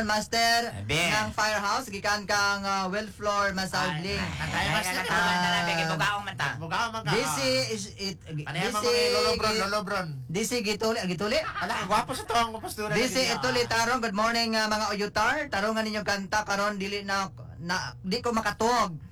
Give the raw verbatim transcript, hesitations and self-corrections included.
karon master Abi. ng Firehouse gikan kang uh, well floor massaging. Ay, master. Bugaong man ta. Bugaw man ka. This is it Ano yan this mga lolobron, is lolobron. this is gituli gituli. Ala, gwapo sa tuwang postura. This is ituli tarong. Good morning uh, mga uyutar. Tarongan ninyo kanta karon dili na, na di ko makatuog.